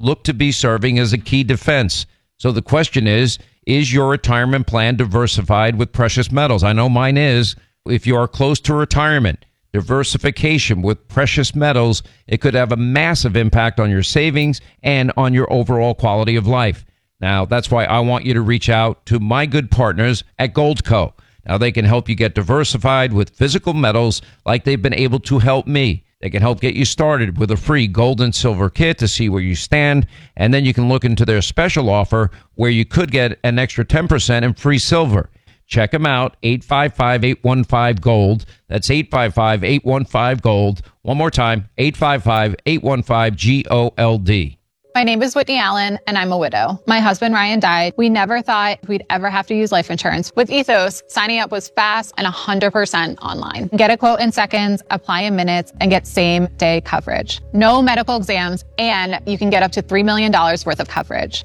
look to be serving as a key defense. So the question is your retirement plan diversified with precious metals? I know mine is. If you are close to retirement, diversification with precious metals, it could have a massive impact on your savings and on your overall quality of life. Now, that's why I want you to reach out to my good partners at Goldco. Now, they can help you get diversified with physical metals like they've been able to help me. They can help get you started with a free gold and silver kit to see where you stand, and then you can look into their special offer where you could get an extra 10% in free silver. Check them out, 855-815-GOLD. That's 855-815-GOLD. One more time, 855-815-GOLD. My name is Whitney Allen, and I'm a widow. My husband, Ryan, died. We never thought we'd ever have to use life insurance. With Ethos, signing up was fast and 100% online. Get a quote in seconds, apply in minutes, and get same-day coverage. No medical exams, and you can get up to $3 million worth of coverage.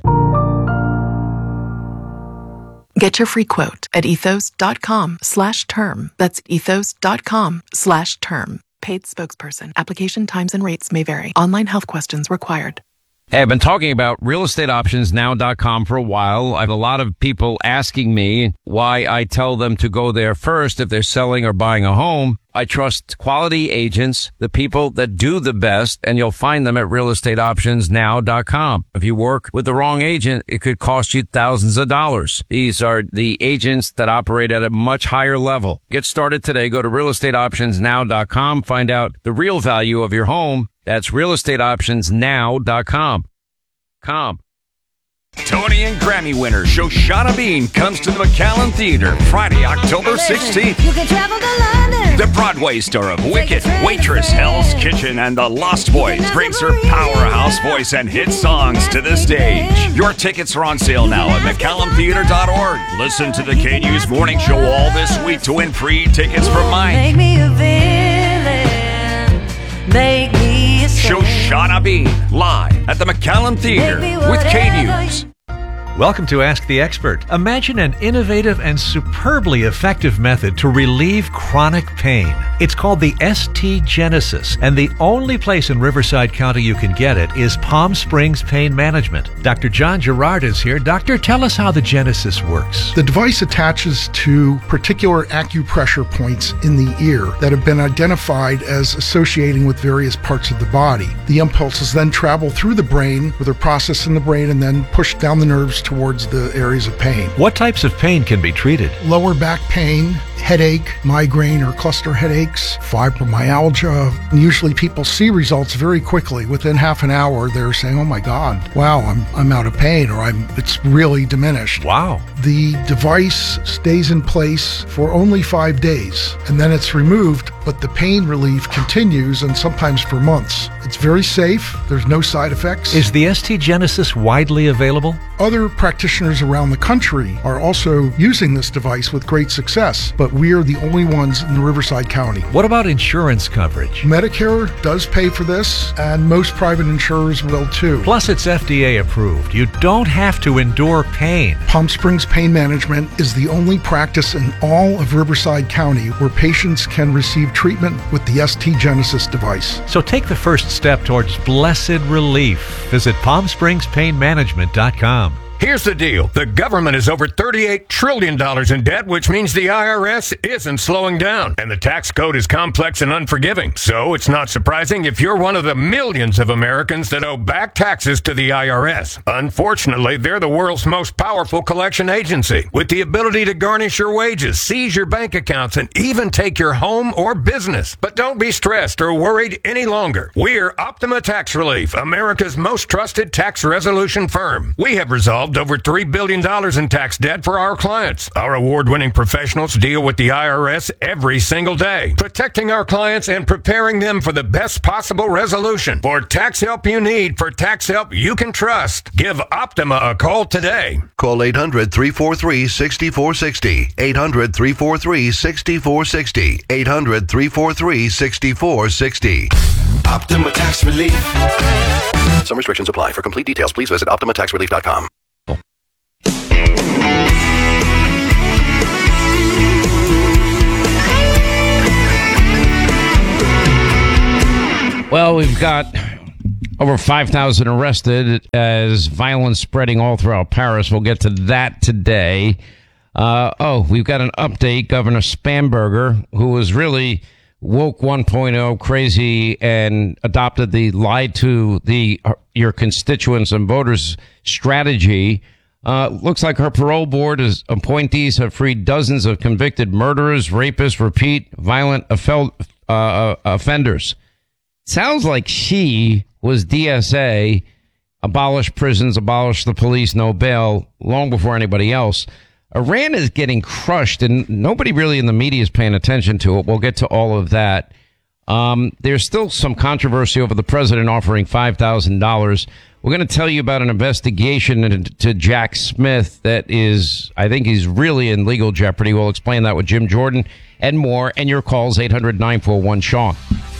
Get your free quote at ethos.com/term. That's ethos.com/term. Paid spokesperson. Application times and rates may vary. Online health questions required. Hey, I've been talking about realestateoptionsnow.com for a while. I have a lot of people asking me why I tell them to go there first if they're selling or buying a home. I trust quality agents, the people that do the best, and you'll find them at realestateoptionsnow.com. If you work with the wrong agent, it could cost you thousands of dollars. These are the agents that operate at a much higher level. Get started today. Go to realestateoptionsnow.com. Find out the real value of your home. That's realestateoptionsnow.com. Tony and Grammy winner Shoshana Bean comes to the McAllen Theater Friday, October 16th. You can travel to London. The Broadway star of Wicked, Waitress, Hell's Kitchen, and The Lost Boys brings her powerhouse voice and hit songs to the stage. Your tickets are on sale now at McAllenTheater.org. Listen to the K-News Morning Show all this week to win free tickets for Mike. Make me a villain. Make me a Shoshana Bean, live at the McAllen Theater with K-News. Welcome to Ask the Expert. Imagine an innovative and superbly effective method to relieve chronic pain. It's called the ST Genesis, and the only place in Riverside County you can get it is Palm Springs Pain Management. Dr. John Gerard is here. Doctor, tell us how the Genesis works. The device attaches to particular acupressure points in the ear that have been identified as associating with various parts of the body. The impulses then travel through the brain, where they're processed in the brain and then pushed down the nerves towards the areas of pain. What types of pain can be treated? Lower back pain, headache, migraine or cluster headaches, fibromyalgia. Usually people see results very quickly. Within half an hour, they're saying, oh my God, wow, I'm out of pain, or it's really diminished. Wow. The device stays in place for only 5 days, and then it's removed, but the pain relief continues, and sometimes for months. It's very safe. There's no side effects. Is the ST Genesis widely available? Other practitioners around the country are also using this device with great success, but we are the only ones in Riverside County. What about insurance coverage? Medicare does pay for this, and most private insurers will too. Plus, it's FDA approved. You don't have to endure pain. Palm Springs Pain Management is the only practice in all of Riverside County where patients can receive treatment with the ST Genesis device. So take the first step towards blessed relief. Visit PalmSpringsPainManagement.com. Here's the deal. The government is over $38 trillion in debt, which means the IRS isn't slowing down. And the tax code is complex and unforgiving. So it's not surprising if you're one of the millions of Americans that owe back taxes to the IRS. Unfortunately, they're the world's most powerful collection agency, with the ability to garnish your wages, seize your bank accounts, and even take your home or business. But don't be stressed or worried any longer. We're Optima Tax Relief, America's most trusted tax resolution firm. We have resolved over $3 billion in tax debt for our clients. Our award-winning professionals deal with the IRS every single day, protecting our clients and preparing them for the best possible resolution. For tax help you need, for tax help you can trust, give Optima a call today. Call 800-343-6460. 800-343-6460. 800-343-6460. Optima Tax Relief. Some restrictions apply. For complete details, please visit OptimaTaxRelief.com. Well, we've got Over 5,000 arrested as violence spreading all throughout Paris. We'll get to that today. We've got an update. Governor Spanberger, who was really woke 1.0 crazy and adopted the lie to your constituents and voters strategy. Looks like her parole board appointees have freed dozens of convicted murderers, rapists, repeat violent offenders. Sounds like she was DSA, abolished prisons, abolished the police, no bail, long before anybody else. Iran is getting crushed, and nobody really in the media is paying attention to it. We'll get to all of that. There's still some controversy over the president offering $5,000. We're going to tell you about an investigation into Jack Smith that is, I think he's really in legal jeopardy. We'll explain that with Jim Jordan and more. And your calls, 800-941-SEAN.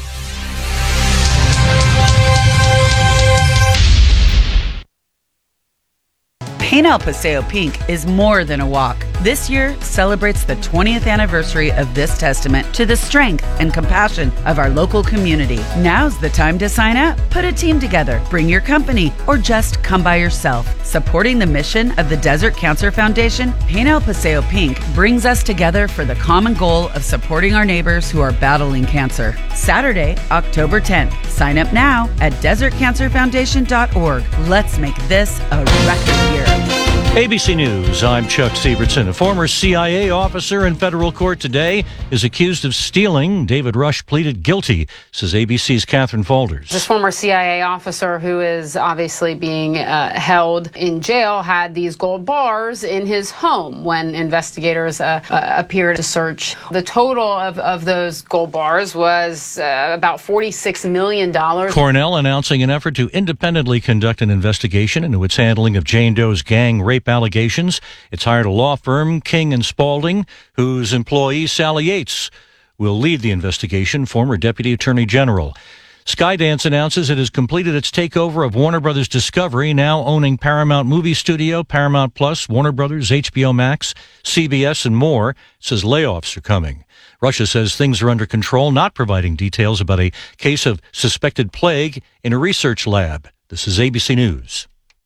Paint El Paseo Pink is more than a walk. This year celebrates the 20th anniversary of this testament to the strength and compassion of our local community. Now's the time to sign up. Put a team together, bring your company, or just come by yourself. Supporting the mission of the Desert Cancer Foundation, Paint El Paseo Pink brings us together for the common goal of supporting our neighbors who are battling cancer. Saturday, October 10th. Sign up now at desertcancerfoundation.org. Let's make this a record year. ABC News, I'm Chuck Sievertson. A former CIA officer in federal court today is accused of stealing. David Rush pleaded guilty, says ABC's Catherine Faulders. This former CIA officer, who is obviously being held in jail, had these gold bars in his home when investigators appeared to search. The total of those gold bars was about $46 million. Cornell announcing an effort to independently conduct an investigation into its handling of Jane Doe's gang rape allegations. It's hired a law firm, King & Spalding, whose employee Sally Yates will lead the investigation, former Deputy Attorney General. Skydance announces it has completed its takeover of Warner Brothers Discovery, now owning Paramount Movie Studio, Paramount Plus, Warner Brothers, HBO Max, CBS, and more. It says layoffs are coming. Russia says things are under control, not providing details about a case of suspected plague in a research lab. This is ABC News.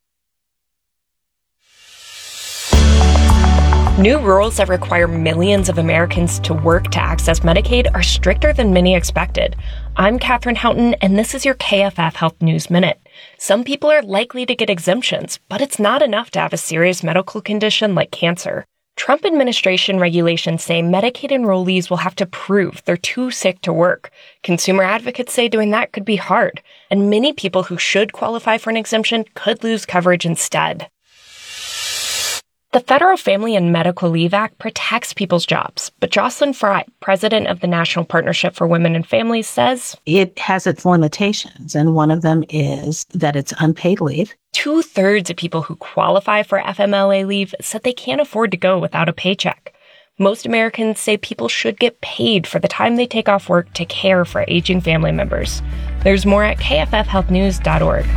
New rules that require millions of Americans to work to access Medicaid are stricter than many expected. I'm Katherine Houghton, and this is your KFF Health News Minute. Some people are likely to get exemptions, but it's not enough to have a serious medical condition like cancer. Trump administration regulations say Medicaid enrollees will have to prove they're too sick to work. Consumer advocates say doing that could be hard, and many people who should qualify for an exemption could lose coverage instead. The Federal Family and Medical Leave Act protects people's jobs, but Jocelyn Fry, president of the National Partnership for Women and Families, says it has its limitations, and one of them is that it's unpaid leave. 2/3 of people who qualify for FMLA leave said they can't afford to go without a paycheck. Most Americans say people should get paid for the time they take off work to care for aging family members. There's more at kffhealthnews.org.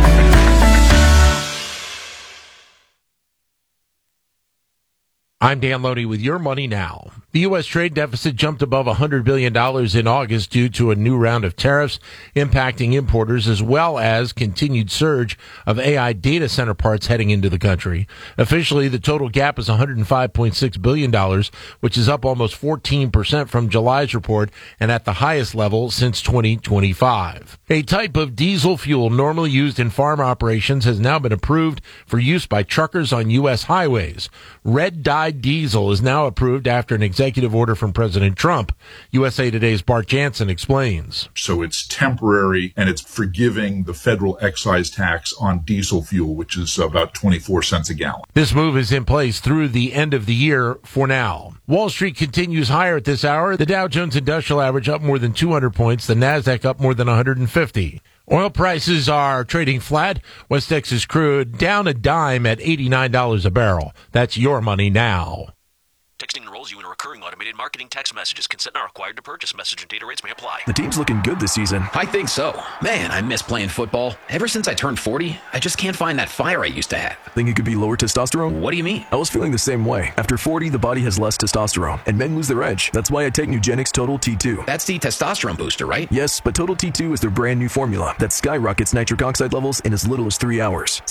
I'm Dan Loney with Your Money Now. The U.S. trade deficit jumped above $100 billion in August due to a new round of tariffs impacting importers, as well as continued surge of AI data center parts heading into the country. Officially, the total gap is $105.6 billion, which is up almost 14% from July's report and at the highest level since 2025. A type of diesel fuel normally used in farm operations has now been approved for use by truckers on U.S. highways. Red dye diesel is now approved after an executive order from President Trump. USA Today's Bart Jansen explains. So it's temporary, and it's forgiving the federal excise tax on diesel fuel, which is about 24 cents a gallon. This move is in place through the end of the year for now. Wall Street continues higher at this hour. The Dow Jones Industrial Average up more than 200 points. The Nasdaq up more than 150. Oil prices are trading flat. West Texas crude down a dime at $89 a barrel. That's Your Money Now. Texting enrolls you in a recurring automated marketing text messages. Consent not required to purchase. Message and data rates may apply. The team's looking good this season. I think so. Man, I miss playing football. Ever since I turned 40, I just can't find that fire I used to have. Think it could be lower testosterone? What do you mean? I was feeling the same way. After 40, the body has less testosterone, and men lose their edge. That's why I take Nugenix Total T2. That's the testosterone booster, right? Yes, but Total T2 is their brand new formula that skyrockets nitric oxide levels in as little as 3 hours.